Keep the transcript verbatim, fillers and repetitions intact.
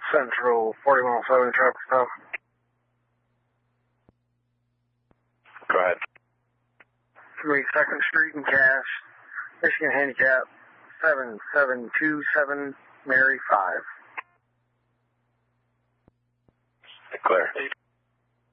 Central, forty mile seven traffic stop. Go ahead. twenty-second Street and Cash, Michigan Handicap, seven seven two seven, Mary five. Clear.